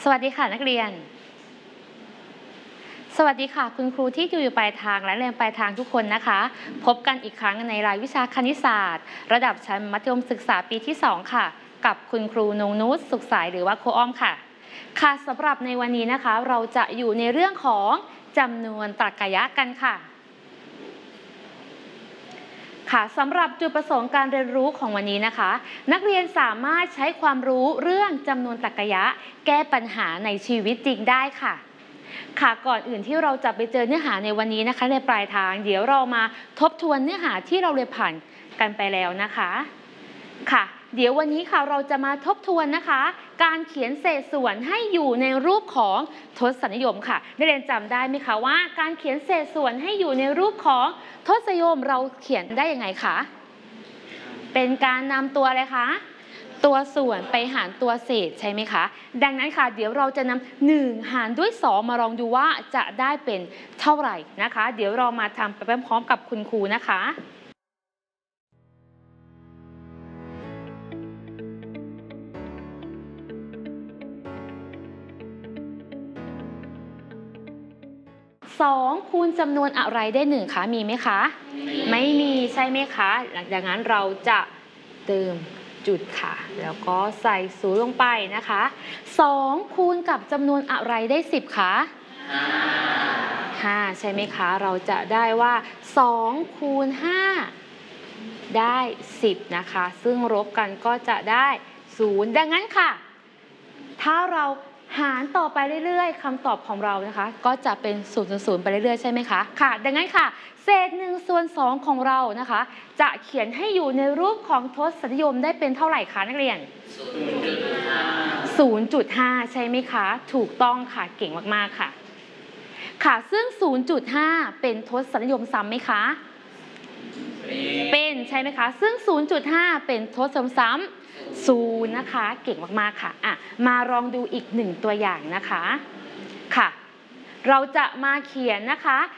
วัสดีค่ะนักเรียน สวัสดีค่ะคุณครูที่อยู่ปลายทางและเรียนปลายทางทุกคนนะคะ พบกันอีกครั้งในรายวิชาคณิตศาสตร์ระดับชั้นมัธยมศึกษาปีที่2ค่ะกับคุณครูนงนุชสุขสายหรือว่าครูอ้อมค่ะค่ะสำหรับในวันนี้นะคะเราจะอยู่ในเรื่องของจำนวนตรรกะกันค่ะค่ะสำหรับจุดประสงค์การเรียนรู้ของวันนี้นะคะนักเรียนสามารถใช้ความรู้เรื่องจำนวนตรรกะแก้ปัญหาในชีวิตจริงได้ค่ะค่ะก่อนอื่นที่เราจะไปเจอเนื้อหาในวันนี้นะคะในปลายทางเดี๋ยวเรามาทบทวนเนื้อหาที่เราเรียนผ่านกันไปแล้วนะคะค่ะเดี๋ยววันนี้ค่ะเราจะมาทบทวนนะคะการเขียนเศษส่วนให้อยู่ในรูปของทศนิยมค่ะนักเรียนจำได้ไหมคะว่าการเขียนเศษส่วนให้อยู่ในรูปของทศนิยมเราเขียนได้ยังไงคะเป็นการนำตัวอะไรคะตัวส่วนไปหารตัวเศษใช่ไหมคะดังนั้นค่ะเดี๋ยวเราจะนำ1หารด้วย2มาลองดูว่าจะได้เป็นเท่าไหร่นะคะเดี๋ยวเรามาทำไปพร้อมๆกับคุณครูนะคะ2คูณจำนวนอะไรได้1คะมีไหมคะไม่มีใช่ไหมคะหลังจากนั้นเราจะเติมจุดค่ะแล้วก็ใส่ศูนย์ลงไปนะคะ2คูณกับจำนวนอะไรได้10คะ5ใช่ไหมคะเราจะได้ว่า2คูณ5ได้10นะคะซึ่งลบกันก็จะได้0ดังนั้นค่ะถ้าเราหารต่อไปเรื่อยๆคำตอบของเรานะคะก็จะเป็น0 ไปเรื่อยๆใช่ไหมคะค่ะดังนั้นค่ะเศษ1/2ของเรานะคะจะเขียนให้อยู่ในรูปของทศนิยมได้เป็นเท่าไหร่คะนักเรียน 0.5 ใช่ไหมคะถูกต้องค่ะเก่งมากๆค่ะค่ะซึ่ง 0.5 เป็นทศนิยมซ้ำไหมคะเป็นใช่ไหมคะซึ่ง 0.5 เป็นทศนิยมซ้ำ0นะคะเก่งมากๆค่ะมาลองดูอีก1ตัวอย่างนะคะค่ะเราจะมาเขียนนะคะ